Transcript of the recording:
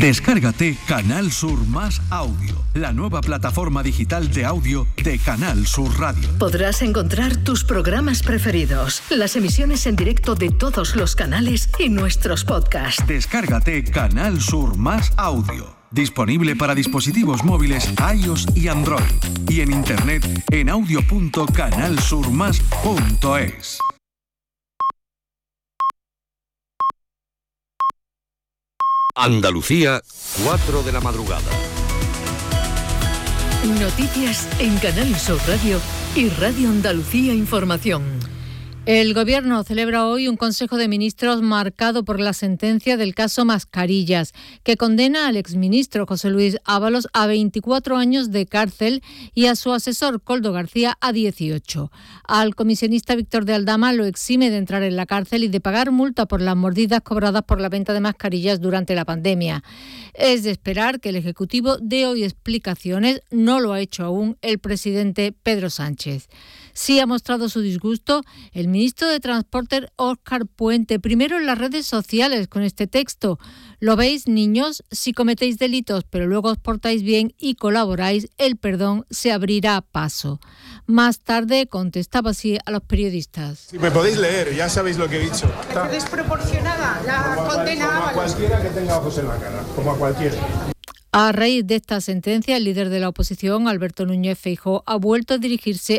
Descárgate Canal Sur Más Audio, la nueva plataforma digital de audio de Canal Sur Radio. Podrás encontrar tus programas preferidos, las emisiones en directo de todos los canales y nuestros podcasts. Descárgate Canal Sur Más Audio. Disponible para dispositivos móviles iOS y Android. Y en internet en audio.canalsurmas.es. Andalucía, 4 de la madrugada. Noticias en Canal Sur Radio y Radio Andalucía Información. El Gobierno celebra hoy un Consejo de Ministros marcado por la sentencia del caso Mascarillas, que condena al exministro José Luis Ábalos a 24 años de cárcel y a su asesor Koldo García a 18. Al comisionista Víctor de Aldama lo exime de entrar en la cárcel y de pagar multa por las mordidas cobradas por la venta de mascarillas durante la pandemia. Es de esperar que el Ejecutivo dé hoy explicaciones, no lo ha hecho aún el presidente Pedro Sánchez. Sí ha mostrado su disgusto el ministro de Transporte Óscar Puente, primero en las redes sociales con este texto: ¿lo veis, niños? Si cometéis delitos pero luego os portáis bien y colaboráis, el perdón se abrirá paso. Más tarde contestaba así a los periodistas. Si me podéis leer, ya sabéis lo que he dicho. Está desproporcionada la condena. Como a cualquiera que tenga ojos en la cara, como a cualquiera. A raíz de esta sentencia, el líder de la oposición, Alberto Núñez Feijóo, ha vuelto a dirigirse